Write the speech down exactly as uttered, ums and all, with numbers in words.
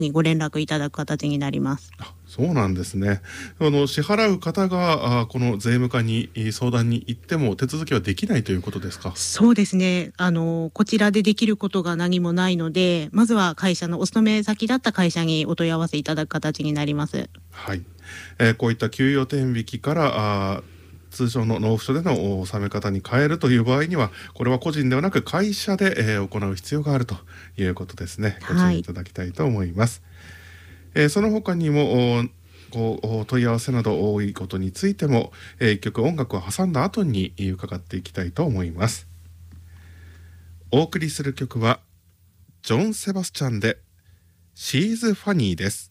にご連絡いただく形になります。 あ、そうなんですね。あの支払う方があこの税務課に相談に行っても手続きはできないということですか？ そうですね。あのこちらでできることが何もないので、まずは会社のお勤め先だった会社にお問い合わせいただく形になります。 はい、えー、こういった給与天引きからあ通常の納付書での納め方に変えるという場合には、これは個人ではなく会社で、えー、行う必要があるということですね。ご注意いただきたいと思います。えー、その他にもご問い合わせなど多いことについても、えー、一曲音楽を挟んだ後に伺っていきたいと思います。お送りする曲はジョン・セバスチャンでシーズ・ファニーです。